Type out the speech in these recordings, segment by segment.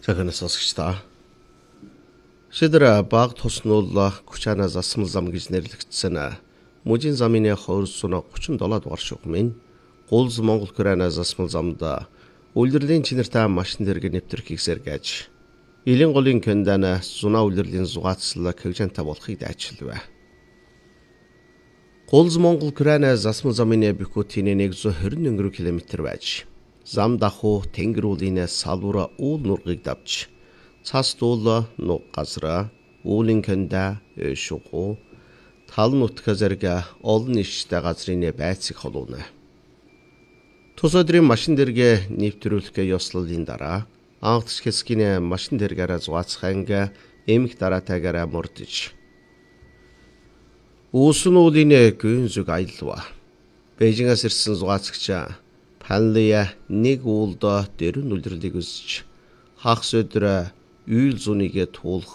Цагаанаас сонсогчдоо. Шидра баг туснуулла Күчанаас асмал зам гэж нэрлэгдсэн мужийн замын 237 дугаар шугамын Гулз Монгол Күрэнаас асмал замда үйлдвэрлэлийн чинэртэй машин дэрэг нэвтрэх сэргээж Илэн голын көндана зунаа үйлдвэрлэлийн зугаацлаа кэгжанта болохыг дайчилвэ. Гулз Монгол Күрэнаас асмал замын бикутийн 121 км байж зам дахуу тэнгэрүүлийн салвара уул нургыг давж цас дуула нуг газра уулын кэнда шугу тал нутга зэрэг олон иштэй газрын байцыг холууна. Тус өдрийн машин дэрэг нэвтрүүлэх ёслолын дараа анхдч хэсгийн машин дэргээрээ зугаацханга эмх дараатайгаараа мөрдөж uusun уулын гүн зүг аялва. Бээжингээс ирсэн зугаацагч Панлия нэг уулда дэрэн үлдэрлийг үзэж хагас өдрө үйл зуныгээ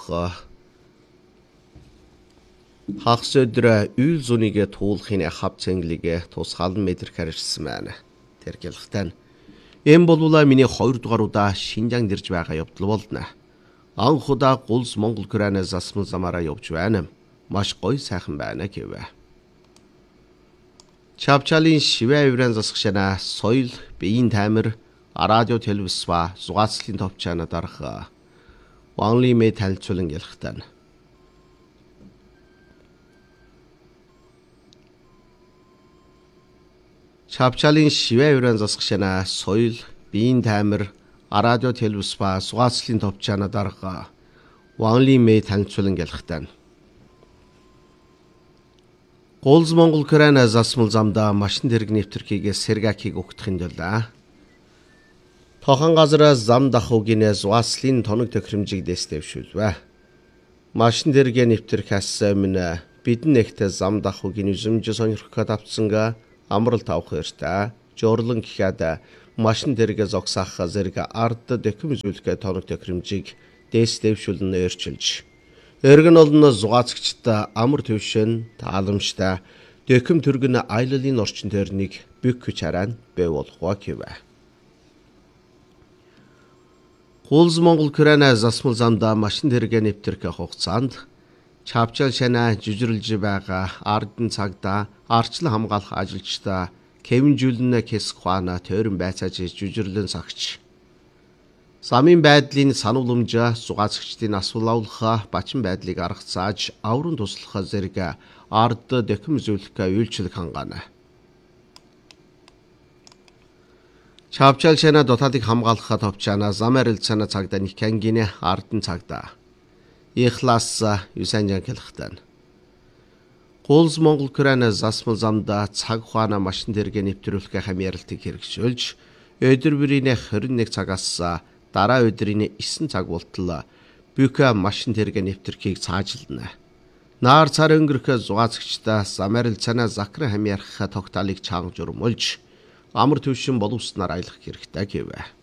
туулахын хав цэнглигээ тусгаалan мэдрэх ирсэн байна. Тэр гэлхтэн эм болуула миний 2 дугаар удаа Шинжаанд ирж байгаа явдал болно. Анх удаа Гулз Монгол Күрэнээс асмал замаараа явж байна. Маш гоё сайхан байна гэвэ. Чапчалын шивэ еврэн засгшана соёл, биеийн таймер, радио телевиз ба зугаацлын товчаана дарах Ванли мэ танилцуулан ялхтана. Чапчалын шивэ еврэн засгшана соёл, биеийн таймер, радио телевиз ба зугаацлын товчаана дарах Ванли мэ танилцуулан ялхтана. Гулз Монгол Күрэнээс асмал замда машин дэрэг нэвтрхийг сэргакийг өгдөхийн тулд тохон газраас зам дахуугийн зугаацлын тоног тохиромжийг дэвшүүлвэ. Машин дэрэг нэвтрхээс өмнө бидэн нэгтээ зам дахуугийн үзэмж сонирхоход авцсанга амралт авах хэрэгтэй. Журлан гэхэд машин дэрэг зогсоох зэрэг ард дэхэм зүйлгээ тоног тохиромжийг дэвшүүлэн өөрчилж эргэн олон зугаацагчтай амар төвшин тааламжтай дэхэм төргөн аяллалын орчин тойрныг бүх хүч хараа бий болгох гэвэ. Гулз Монгол Күрэнээс асмал замда машин дэрэг нэвтрэх хугацаанд чапчал шана жүжирлж байгаа ардын цагдаа арчлан хамгаалах ажилчдаа кевинжүүлнэ хэсэг хаана тойрон байцааж жүжирлэн сагч замын байдлын санууламжаа зугаацагчдын асуулаулах бачин байдлыг арга зааж аврын туслах зэрэг ард дэхэм зөвлөх үйлчлэг хангаана. Чапчал шана дотоодыг хамгаалах товчаана зам арилцаана цагдаа никангийн ардын цагдаа Ихлас Юсанжан хэлхтэн. Гулз Монгол Күрэнээс асмал замда цаг хуана машин дэрэг нэвтрүүлэх хамьяалтыг хэрэгжүүлж өдөр бүрийн 21 цагаас дараа өдрийн 9 цаг болтол бүх машин дэрэг нэвтрхийг цаажилна. Наар цар өнгөрөх зугаацагчдаа замарил цана закрын хамьярах тогтоолыг чанга журмулж амар төвшин боловснаар аялах хэрэгтэй гэвэ.